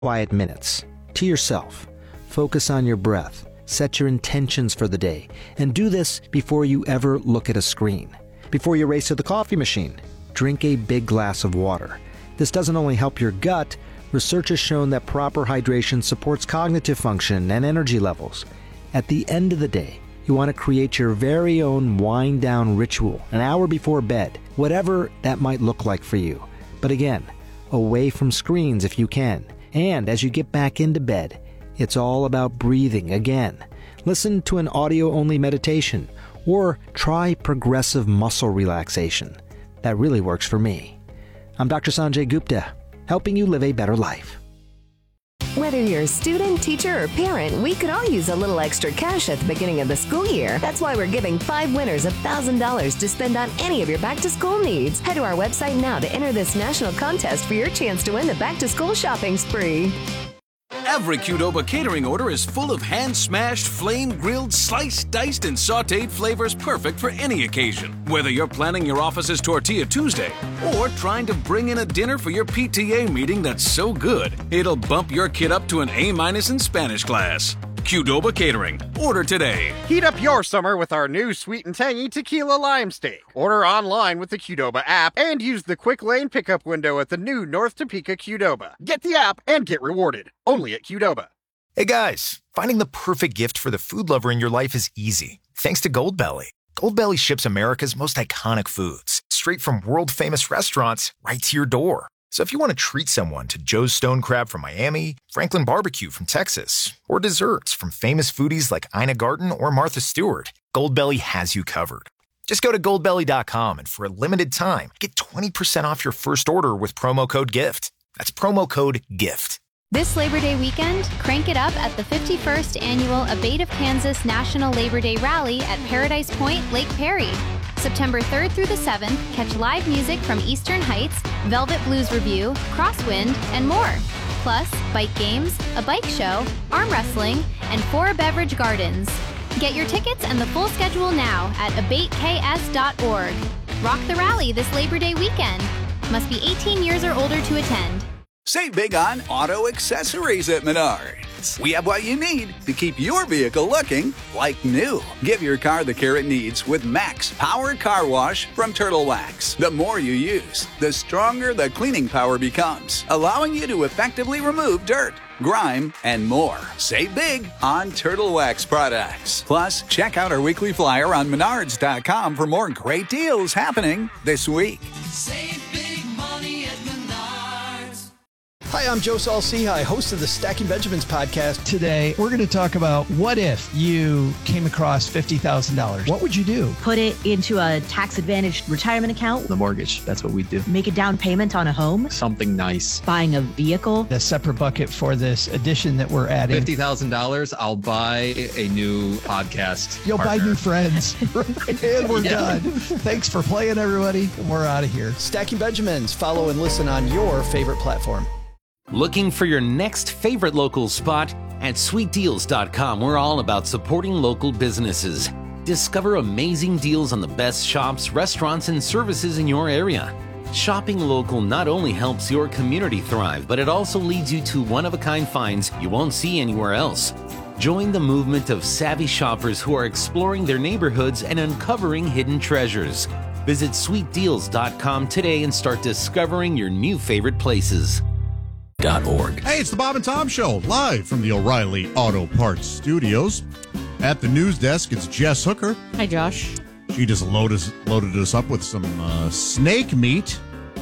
quiet minutes to yourself. Focus on your breath. Set your intentions for the day. And do this before you ever look at a screen. Before you race to the coffee machine, drink a big glass of water. This doesn't only help your gut, research has shown that proper hydration supports cognitive function and energy levels. At the end of the day, you want to create your very own wind-down ritual an hour before bed, whatever that might look like for you. But again, away from screens if you can. And as you get back into bed, it's all about breathing again. Listen to an audio-only meditation or try progressive muscle relaxation. That really works for me. I'm Dr. Sanjay Gupta, helping you live a better life. Whether you're a student, teacher, or parent, we could all use a little extra cash at the beginning of the school year. That's why we're giving 5 winners $1,000 to spend on any of your back-to-school needs. Head to our website now to enter this national contest for your chance to win the back-to-school shopping spree. Every Qdoba catering order is full of hand-smashed, flame-grilled, sliced, diced, and sautéed flavors perfect for any occasion. Whether you're planning your office's Tortilla Tuesday or trying to bring in a dinner for your PTA meeting that's so good, it'll bump your kid up to an A- in Spanish class. Qdoba Catering. Order today. Heat up your summer with our new sweet and tangy tequila lime steak. Order online with the Qdoba app and use the quick lane pickup window at the new North Topeka Qdoba. Get the app and get rewarded. Only at Qdoba. Hey guys, finding the perfect gift for the food lover in your life is easy. Thanks to Goldbelly. Goldbelly ships America's most iconic foods straight from world-famous restaurants right to your door. So if you want to treat someone to Joe's Stone Crab from Miami, Franklin Barbecue from Texas, or desserts from famous foodies like Ina Garten or Martha Stewart, Goldbelly has you covered. Just go to goldbelly.com and for a limited time, get 20% off your first order with promo code GIFT. That's promo code GIFT. This Labor Day weekend, crank it up at the 51st Annual Abate of Kansas National Labor Day Rally at Paradise Point, Lake Perry. September 3rd through the 7th, catch live music from Eastern Heights, Velvet Blues Review, Crosswind, and more. Plus, bike games, a bike show, arm wrestling, and 4 beverage gardens. Get your tickets and the full schedule now at abateks.org. Rock the rally this Labor Day weekend. Must be 18 years or older to attend. Save big on auto accessories at Menards. We have what you need to keep your vehicle looking like new. Give your car the care it needs with Max Power Car Wash from Turtle Wax. The more you use, the stronger the cleaning power becomes, allowing you to effectively remove dirt, grime, and more. Save big on Turtle Wax products. Plus, check out our weekly flyer on Menards.com for more great deals happening this week. Save big money at Menards. Hi, I'm Joe Saul-Sehy, host of the Stacking Benjamins podcast. Today, we're going to talk about what if you came across $50,000? What would you do? Put it into a tax-advantaged retirement account. The mortgage, that's what we do. Make a down payment on a home. Something nice. Buying a vehicle. A separate bucket for this addition that we're adding. $50,000, I'll buy a new podcast You'll partner. buy new friends. And we're done. Thanks for playing, everybody. We're out of here. Stacking Benjamins. Follow and listen on your favorite platform. Looking for your next favorite local spot? At sweetdeals.com, we're all about supporting local businesses. Discover amazing deals on the best shops, restaurants, and services in your area. Shopping local not only helps your community thrive, but it also leads you to one-of-a-kind finds you won't see anywhere else. Join the movement of savvy shoppers who are exploring their neighborhoods and uncovering hidden treasures. Visit sweetdeals.com today and start discovering your new favorite places. Hey, it's the Bob and Tom Show, live from the O'Reilly Auto Parts Studios. At the news desk, it's Jess Hooker. Hi, Josh. She just loaded us up with some snake meat.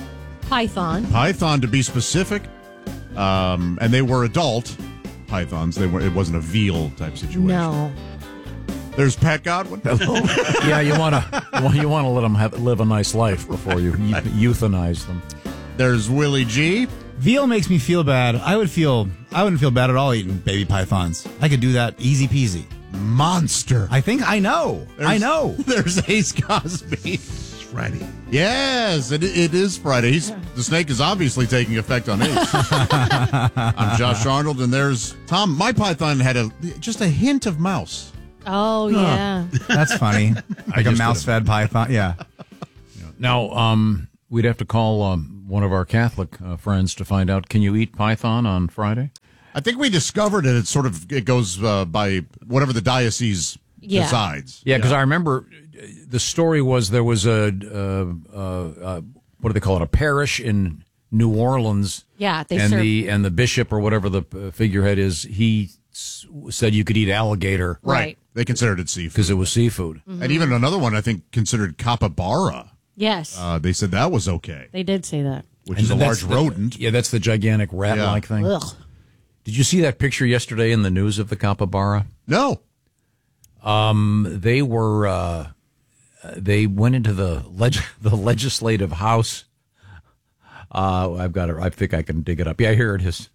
Python, to be specific. And they were adult pythons. It wasn't a veal type situation. No. There's Pat Godwin. Hello. Yeah, you want to let them live a nice life before you euthanize them. There's Willie G. Veal makes me feel bad. I wouldn't feel bad at all eating baby pythons. I could do that easy peasy. Monster. I know. There's Ace Cosby. It's Friday. Yes, it is Friday. The snake is obviously taking effect on Ace. I'm Josh Arnold, and there's Tom. My python had just a hint of mouse. Oh, yeah. That's funny. Like a mouse-fed python. Yeah. Now, we'd have to call one of our Catholic friends to find out, can you eat python on Friday? I think we discovered it. It's sort of, it goes by whatever the diocese decides. Yeah, because I remember the story was there was a what do they call it? A parish in New Orleans. Yeah, and the bishop or whatever the figurehead is, he said you could eat alligator. Right. They considered it seafood. Because it was seafood. Mm-hmm. And even another one, I think, considered capybara. Yes. They said that was okay. They did say that. Which is a large rodent. Yeah, that's the gigantic rat-like thing. Ugh. Did you see that picture yesterday in the news of the capybara? No. They were they went into the legislative house. I've got it. I think I can dig it up. Yeah, here it is.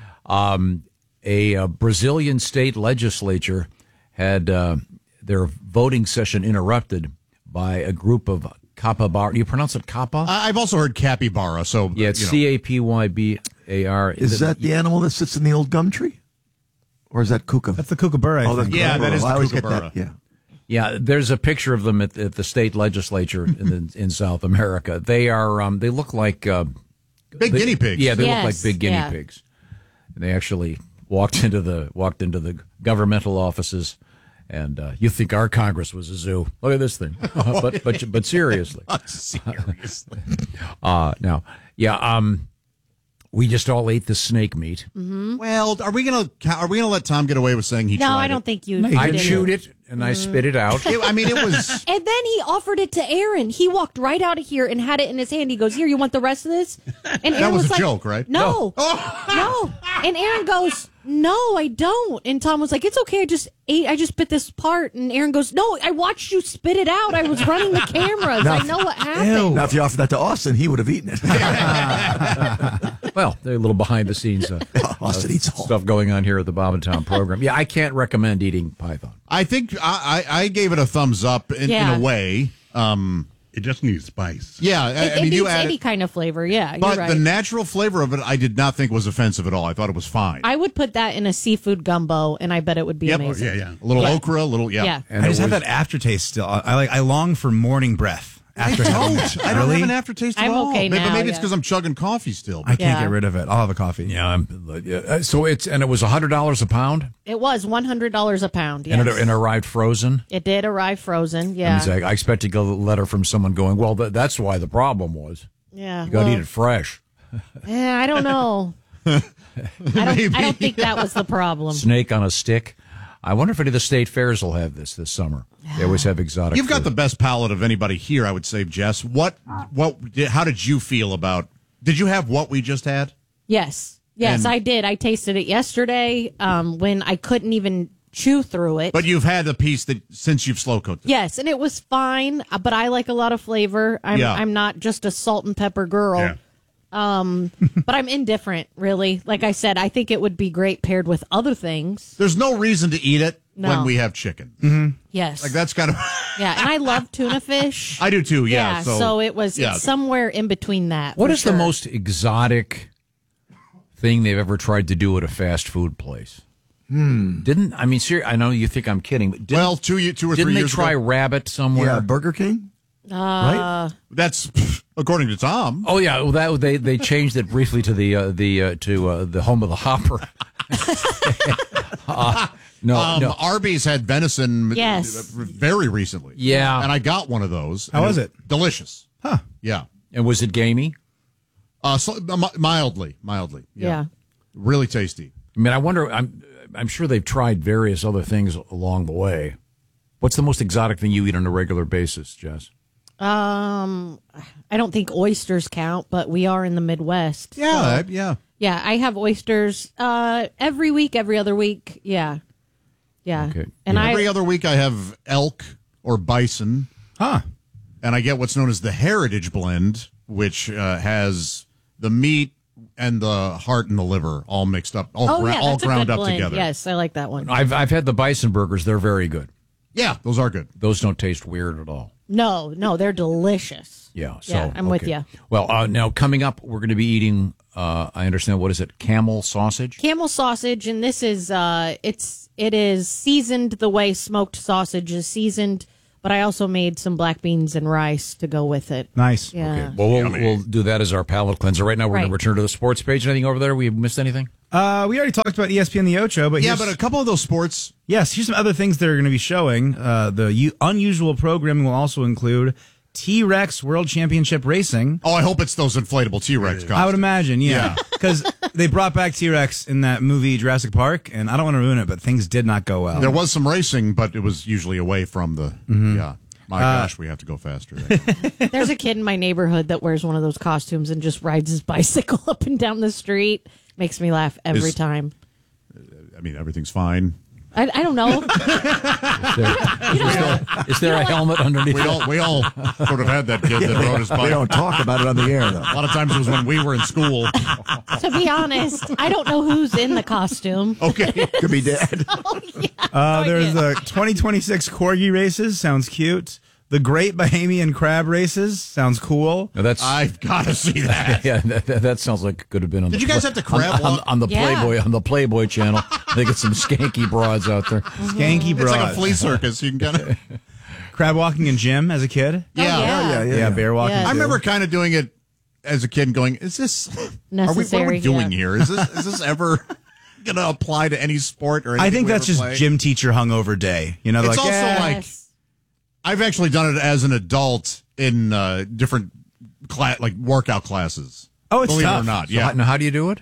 A Brazilian state legislature had their voting session interrupted by a group of capybara. You pronounce it kappa? I've also heard capybara. So yeah, it's CAPYBAR. Is that the animal that sits in the old gum tree? Or is that kookaburra? That's the kookaburra. Oh, that's yeah, that is I the always get kookaburra. that. Yeah. Yeah, there's a picture of them at the state legislature in South America. They are they look like big guinea pigs. Yeah, they look like big guinea pigs. And they actually walked into the governmental offices, and you think our Congress was a zoo? Look at this thing. but seriously, seriously. Now, yeah, we just all ate the snake meat. Mm-hmm. Well, are we gonna let Tom get away with saying he tried No, I don't think you. I chewed it and I spit it out. I mean, it was. And then he offered it to Aaron. He walked right out of here and had it in his hand. He goes, "Here, you want the rest of this?" And Aaron That was a like, joke, right? No, no. And Aaron goes, "No, I don't." And Tom was like, "It's okay. I just bit this part." And Aaron goes, "No, I watched you spit it out. I was running the cameras. I know what happened." Now, if you offered that to Austin, he would have eaten it. Well, there's a little behind the scenes Austin eats all. stuff going on here at the Bob and Tom program. Yeah, I can't recommend eating python. I think I gave it a thumbs up in a way. It just needs spice. Yeah, It I mean, you needs add any kind of flavor. Yeah, but you're right. the natural flavor of it, I did not think was offensive at all. I thought it was fine. I would put that in a seafood gumbo, and I bet it would be amazing. A little okra, a little Yeah. I just have that aftertaste still. I long for morning breath. After I don't have an aftertaste at I'm all. okay now, Maybe it's yeah. because I'm chugging coffee still. I can't get rid of it. I'll have a coffee. Yeah, so it was $100 a pound. It was $100 a pound. Yes. And it arrived frozen. It did arrive frozen. Yeah. I expected a letter from someone going, "Well, that's why the problem was. Yeah. You got to eat it fresh." Yeah, I don't know. I don't think that was the problem. Snake on a stick. I wonder if any of the state fairs will have this summer. They always have exotic. You've got food. the best palate of anybody here, I would say, Jess. How did you feel about? Did you have what we just had? Yes, And- I did. I tasted it yesterday when I couldn't even chew through it. But you've had the piece that since you've slow cooked it. Yes, and it was fine. But I like a lot of flavor. I'm not just a salt and pepper girl. Yeah. But I'm indifferent, really. Like I said, I think it would be great paired with other things. There's no reason to eat it No. when we have chicken. Mm-hmm. Yes. Like that's kind of. Yeah, and I love tuna fish. I do too. Yeah. So it's somewhere in between that. What for is sure. the most exotic thing they've ever tried to do at a fast food place? Didn't I mean? I know you think I'm kidding, but two or 3 years ago. Didn't they try rabbit somewhere? Yeah, Burger King. Right. That's according to Tom. Oh yeah, well they changed it briefly to the home of the Hopper. No. Arby's had venison very recently. Yeah. And I got one of those. How was it? Delicious. Huh. Yeah. And was it gamey? Mildly. Yeah. Really tasty. I mean, I wonder. I'm sure they've tried various other things along the way. What's the most exotic thing you eat on a regular basis, Jess? I don't think oysters count, but we are in the Midwest. Yeah, so- yeah. Yeah, I have oysters every week, every other week. Yeah. Yeah. Okay. And Every other week I have elk or bison. Huh. And I get what's known as the Heritage Blend, which has the meat and the heart and the liver all mixed up, all that's a ground good up blend. together. Yes, I like that one. I've had the bison burgers. They're very good. Yeah, those are good. Those don't taste weird at all. No, they're delicious. Yeah. So, Yeah, I'm with okay. you. Well, now coming up, we're going to be eating. I understand. What is it? Camel sausage. Camel sausage, and this is it is seasoned the way smoked sausage is seasoned, but I also made some black beans and rice to go with it. Nice. Yeah. Okay. Well, we'll do that as our palate cleanser. Right now, we're going to return to the sports page. Anything over there? We missed anything? We already talked about ESPN The Ocho, but but a couple of those sports. Yes, here's some other things that are going to be showing. The unusual programming will also include T-Rex World Championship Racing. Oh, I hope it's those inflatable T-Rex costumes. I would imagine, yeah. Because they brought back T-Rex in that movie Jurassic Park, and I don't want to ruin it, but things did not go well. There was some racing, but it was usually away from the... Yeah. My gosh, we have to go faster. There's a kid in my neighborhood that wears one of those costumes and just rides his bicycle up and down the street. Makes me laugh every time. I mean, everything's fine. I don't know. Is there a helmet underneath? We all sort of had that kid that rode his bike. We don't talk about it on the air, though. A lot of times it was when we were in school. To be honest, I don't know who's in the costume. Okay. Could be dead. There's the 2026 Corgi races. Sounds cute. The Great Bahamian Crab races. Sounds cool. Now I've got to see that. Yeah, that sounds like it could have been on Did you guys have to crab walk? on the Playboy channel. They get some skanky broads out there. Skanky broads. It's like a flea circus. You can kind of... Crab walking in gym as a kid? Yeah, bear walking. Yes. I remember kind of doing it as a kid and going, is this... Necessary, what are we doing here? Is this ever... going to apply to any sport or anything? I think that's just play? gym teacher hungover day. You know, It's like, also like I've actually done it as an adult in different like workout classes. Oh, it's believe tough. it or not. So Yeah. how do you do it?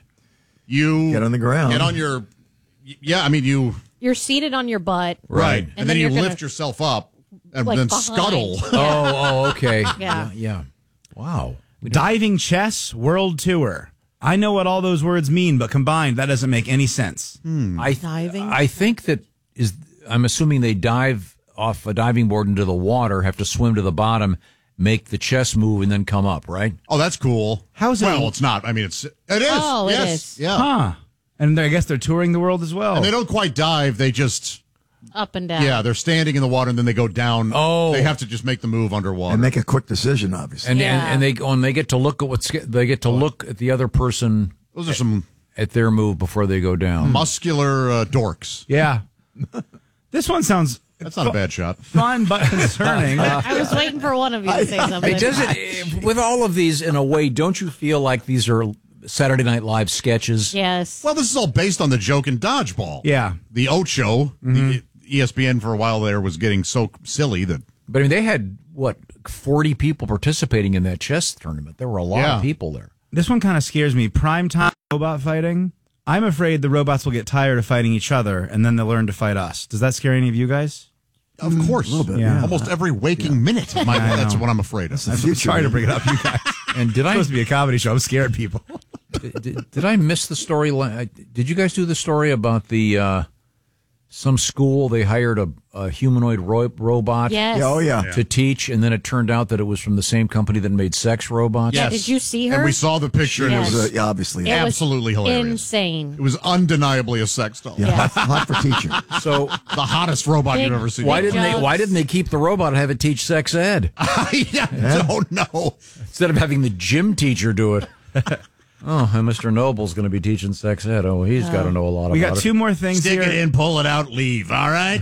You get on the ground. Get on your. Yeah, I mean You're seated on your butt. Right, and then you you're lift yourself up and like then behind. scuttle. Oh, okay. Yeah. Wow. Diving Chess World Tour. I know what all those words mean, but combined, that doesn't make any sense. Diving? I think I'm assuming they dive off a diving board into the water, have to swim to the bottom, make the chess move, and then come up, right? Oh, that's cool. How's it? Well, it's not. I mean, it is. Oh, it yes. is. Yeah. Huh. And I guess they're touring the world as well. And they don't quite dive. They just. Up and down. Yeah, they're standing in the water and then they go down. Oh. They have to just make the move underwater. And make a quick decision, obviously. And they get to look at look at the other person. Those are some at their move before they go down. Muscular dorks. Yeah. This one sounds. That's not a bad shot. Fun but concerning. I was waiting for one of you to say something. Hey, does it with all of these in a way? Don't you feel like these are Saturday Night Live sketches? Yes. Well, this is all based on the joke in Dodgeball. Yeah. The Ocho, the ESPN for a while there was getting so silly that. But I mean, they had 40 people participating in that chess tournament. There were a lot of people there. This one kind of scares me. Primetime robot fighting. I'm afraid the robots will get tired of fighting each other, and then they'll learn to fight us. Does that scare any of you guys? Of course. A little bit. Yeah. Almost every waking minute. That's what I'm afraid of. I'm sorry to bring it up, you guys. And did It's supposed to be a comedy show. I'm scared people. Did I miss the story? Did you guys do the story about the some school they hired a humanoid robot? Yes. Oh, yeah. To teach, and then it turned out that it was from the same company that made sex robots. Yeah, Yes. did you see her? And we saw the picture and Yes. it was Obviously. It was absolutely hilarious. insane. It was undeniably a sex doll. Yeah, hot for teacher. So The hottest robot Big- you've ever seen. why Big didn't they jokes. keep the robot and have it teach sex ed I don't know. instead of having the gym teacher do it? Oh, and Mr. Noble's going to be teaching sex ed. Oh, he's got to know a lot about it. We got two more things Stick here. it in, pull it out, leave. All right?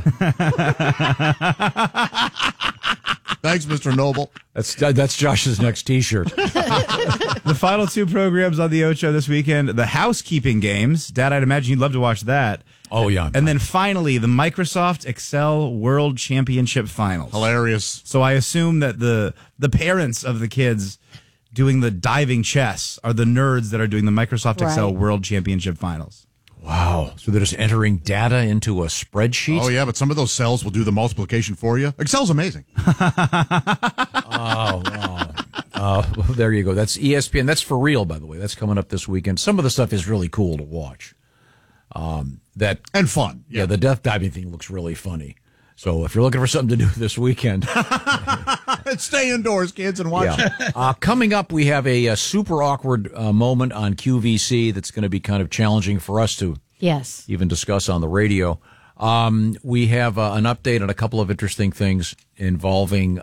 Thanks, Mr. Noble. That's Josh's next T-shirt. The final two programs on the Ocho this weekend, the housekeeping games. Dad, I'd imagine you'd love to watch that. Oh, yeah. And then finally, the Microsoft Excel World Championship Finals. Hilarious. So I assume that the parents of the kids doing the diving chess are the nerds that are doing the Microsoft Excel Right. World Championship Finals. Wow. So they're just entering data into a spreadsheet? Oh, yeah, but some of those cells will do the multiplication for you. Excel's amazing. Oh, wow. There you go. That's ESPN. That's for real, by the way. That's coming up this weekend. Some of the stuff is really cool to watch. And fun. Yeah, the death diving thing looks really funny. So if you're looking for something to do this weekend, Stay indoors, kids, and watch it. Coming up, we have a super awkward moment on QVC that's going to be kind of challenging for us to Yes. even discuss on the radio. We have an update on a couple of interesting things involving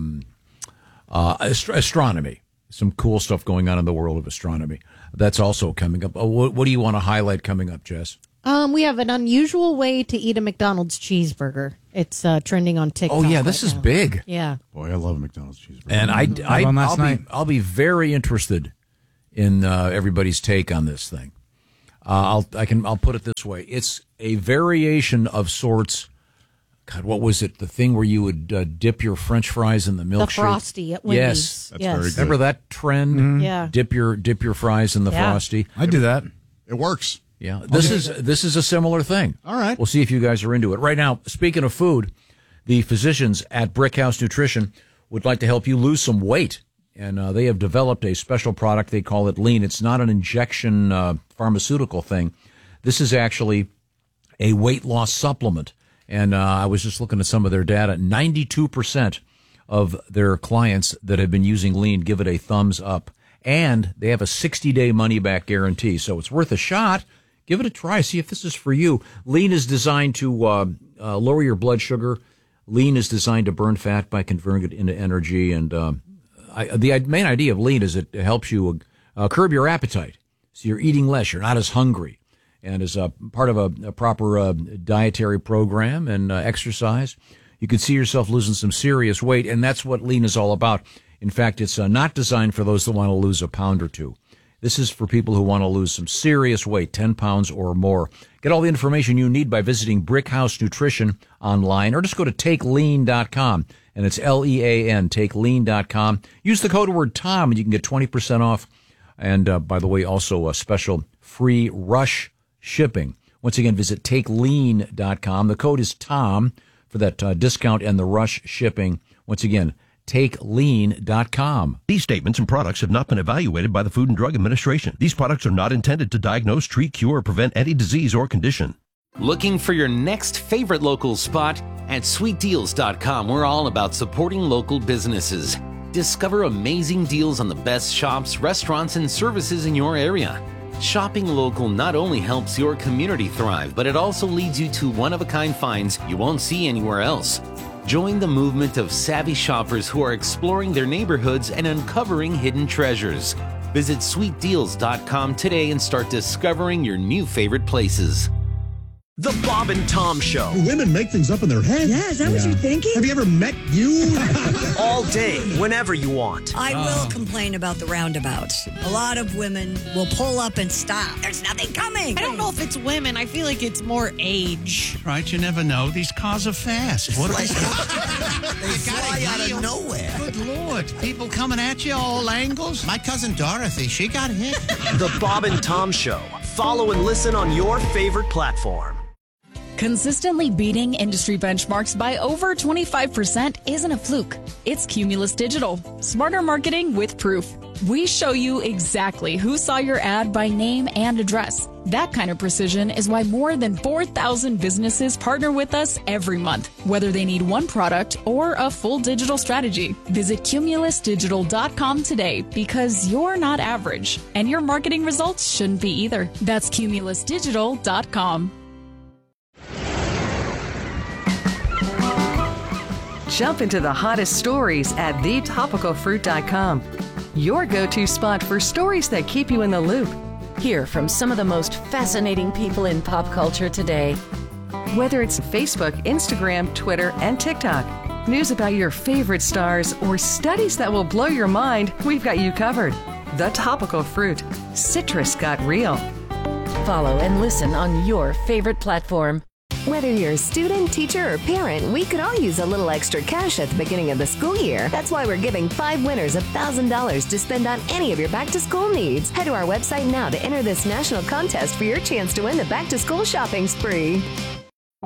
astronomy. Some cool stuff going on in the world of astronomy. That's also coming up. What do you want to highlight coming up, Jess? We have an unusual way to eat a McDonald's cheeseburger. It's trending on TikTok. Oh, yeah, this is big. Yeah. Boy, I love McDonald's cheeseburger. And I'll be very interested in everybody's take on this thing. I'll put it this way: it's a variation of sorts. God, what was it? The thing where you would dip your French fries in the milkshake. The Frosty at Wendy's. Yes, that's very good. Remember that trend? Mm-hmm. Yeah. Dip your fries in the Frosty. I do that. It works. Yeah, this is a similar thing. All right. We'll see if you guys are into it. Right now, speaking of food, the physicians at Brickhouse Nutrition would like to help you lose some weight. And they have developed a special product. They call it Lean. It's not an injection pharmaceutical thing. This is actually a weight loss supplement. And I was just looking at some of their data. 92% of their clients that have been using Lean give it a thumbs up. And they have a 60-day money-back guarantee. So it's worth a shot. Give it a try. See if this is for you. Lean is designed to lower your blood sugar. Lean is designed to burn fat by converting it into energy. And the main idea of Lean is it helps you curb your appetite. So you're eating less. You're not as hungry. And as a part of a proper dietary program and exercise, you can see yourself losing some serious weight. And that's what Lean is all about. In fact, it's not designed for those that want to lose a pound or two. This is for people who want to lose some serious weight, 10 pounds or more. Get all the information you need by visiting Brickhouse Nutrition online, or just go to TakeLean.com, and it's Lean, TakeLean.com. Use the code word TOM, and you can get 20% off. And, by the way, also a special free rush shipping. Once again, visit TakeLean.com. The code is TOM for that discount and the rush shipping. Once again, TakeLean.com. These statements and products have not been evaluated by the Food and Drug Administration. These products are not intended to diagnose, treat, cure, or prevent any disease or condition. Looking for your next favorite local spot? At SweetDeals.com, we're all about supporting local businesses. Discover amazing deals on the best shops, restaurants, and services in your area. Shopping local not only helps your community thrive, but it also leads you to one-of-a-kind finds you won't see anywhere else. Join the movement of savvy shoppers who are exploring their neighborhoods and uncovering hidden treasures. Visit SweetDeals.com today and start discovering your new favorite places. The Bob and Tom Show. Women make things up in their head. Yeah, is that what you're thinking? Have you ever met you? All day, whenever you want. I will complain about the roundabouts. A lot of women will pull up and stop. There's nothing coming. I don't know if it's women. I feel like it's more age. Right, you never know. These cars are fast. What They fly out of nowhere. Good Lord. People coming at you all angles. My cousin Dorothy, she got hit. The Bob and Tom Show. Follow and listen on your favorite platform. Consistently beating industry benchmarks by over 25% isn't a fluke. It's Cumulus Digital. Smarter marketing with proof. We show you exactly who saw your ad by name and address. That kind of precision is why more than 4,000 businesses partner with us every month, whether they need one product or a full digital strategy. Visit CumulusDigital.com today because you're not average, and your marketing results shouldn't be either. That's CumulusDigital.com. Jump into the hottest stories at thetopicalfruit.com. Your go-to spot for stories that keep you in the loop. Hear from some of the most fascinating people in pop culture today. Whether it's Facebook, Instagram, Twitter, and TikTok, news about your favorite stars, or studies that will blow your mind, we've got you covered. The Topical Fruit. Citrus got real. Follow and listen on your favorite platform. Whether you're a student, teacher, or parent, we could all use a little extra cash at the beginning of the school year. That's why we're giving 5 winners $1,000 to spend on any of your back-to-school needs. Head to our website now to enter this national contest for your chance to win the back-to-school shopping spree.